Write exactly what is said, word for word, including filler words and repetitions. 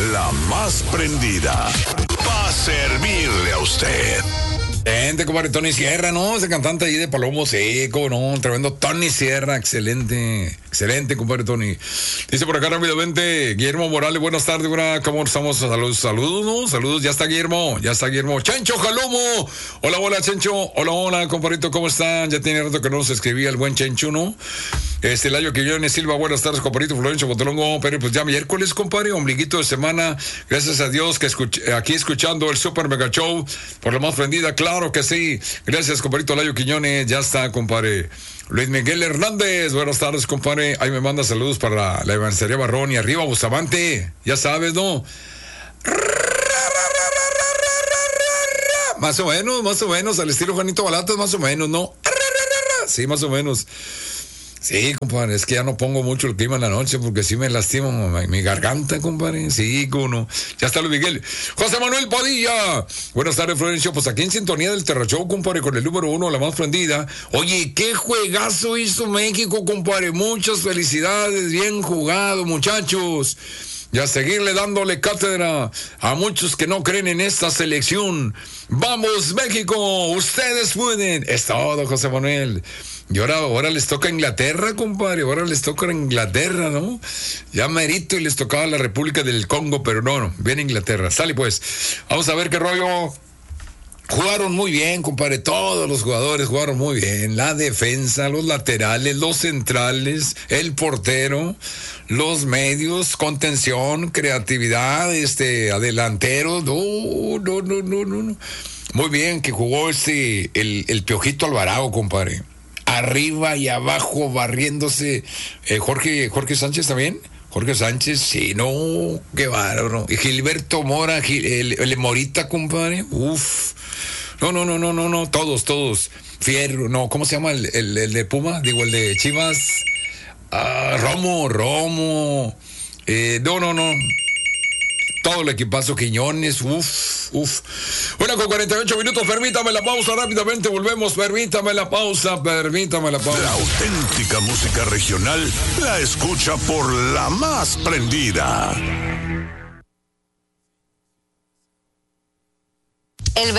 la más prendida. Pa' servirle a usted. Gente, compadre, Tony Sierra, ¿no? Ese cantante ahí de Palomo Seco, ¿no? Tremendo Tony Sierra, excelente, excelente, compadre Tony. Dice por acá rápidamente, Guillermo Morales, buenas tardes, buena, ¿cómo estamos? Saludos, saludos, ¿no? Saludos, ya está Guillermo, ya está Guillermo. Chencho Jalomo, hola, hola, Chencho, hola, hola, compadrito, ¿cómo están? Ya tiene rato que no nos escribía el buen Chencho, ¿no? Este, Layo Quillones Silva, buenas tardes, compadrito, Florencio Botelongo, pero pues ya miércoles, compadre, ombliguito de semana, gracias a Dios que escuch- aquí escuchando el Super Mega Show, por la más prendida, claro que sí, gracias, compadrito Layo Quiñones, ya está, compadre. Luis Miguel Hernández, buenas tardes, compadre, ahí me manda saludos para la Evangelia Barrón y arriba Bustamante, ya sabes, ¿no? Más o menos, más o menos, al estilo Juanito Balatas, más o menos, ¿no? Sí, más o menos. Sí, compadre, es que ya no pongo mucho el clima en la noche porque sí me lastima mi, mi garganta, compadre. Sí, uno. Ya está Luis Miguel. José Manuel Padilla. Buenas tardes, Florencio. Pues aquí en sintonía del Terra Show, compadre, con el número uno, la más prendida. Oye, qué juegazo hizo México, compadre. Muchas felicidades. Bien jugado, muchachos. Y a seguirle dándole cátedra a muchos que no creen en esta selección. ¡Vamos, México! ¡Ustedes pueden! Es todo, José Manuel. Y ahora, ahora les toca Inglaterra, compadre. Ahora les toca Inglaterra, ¿no? Ya merito y les tocaba la República del Congo, pero no, no. Viene Inglaterra. Sale pues. Vamos a ver qué rollo. Jugaron muy bien, compadre. Todos los jugadores jugaron muy bien. La defensa, los laterales, los centrales, el portero, los medios, contención, creatividad, este, adelanteros. No, no, no, no, no. Muy bien que jugó este, el, el Piojito Alvarado, compadre. Arriba y abajo barriéndose. Eh, Jorge, Jorge Sánchez también. Jorge Sánchez, sí, no, qué bárbaro. Y Gilberto Mora, Gil, el, el Morita, compadre. Uf. No, no, no, no, no, no, todos, todos. Fierro, no, ¿cómo se llama el, el, el de Puma? Digo, el de Chivas. Ah, Romo, Romo. Eh, no, no, no. Todo el equipazo, Quiñones, uff, uff. Bueno, con cuarenta y ocho minutos, permítame la pausa rápidamente, volvemos, permítame la pausa, permítame la pausa. La auténtica música regional la escucha por la más prendida.